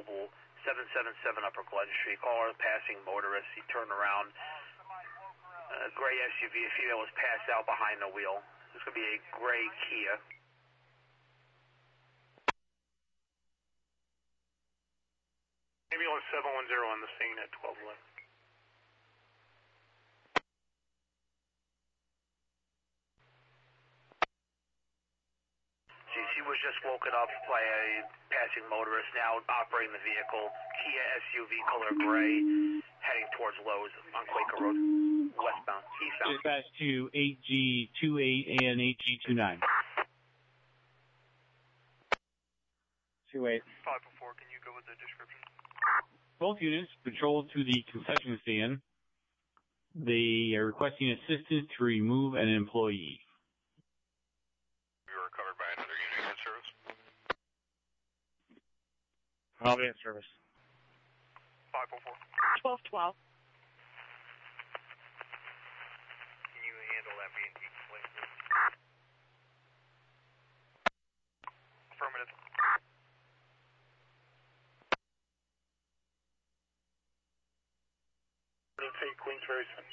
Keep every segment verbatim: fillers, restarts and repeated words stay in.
Mobile, seven seven seven Upper Glen Street. Caller, passing motorist. He turned around. A gray S U V, a female was passed out behind the wheel. This could be a gray Kia. Ambulance seven one zero on the scene at twelve eleven. She, she was just woken up by a passing motorist, now operating the vehicle. Kia S U V, color gray, heading towards Lowe's on Quaker Road, westbound, eastbound. Dispatch to eight G two eight and eight G two nine. two eight. five oh four, can you go with the description? Both units patrolled to the concession stand. They are requesting assistance to remove an employee. You were covered by another unit in service? I'll be in service. five oh four. twelve twelve. Can you handle that B and T complaint, please? Affirmative. Emergency, Queensbury Center.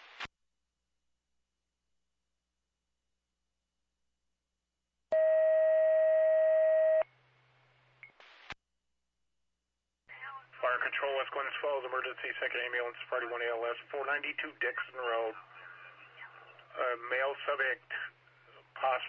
Fire control, West Glens Falls, emergency, second ambulance, party one A L S, four ninety-two Dixon Road. Uh, male subject, possible.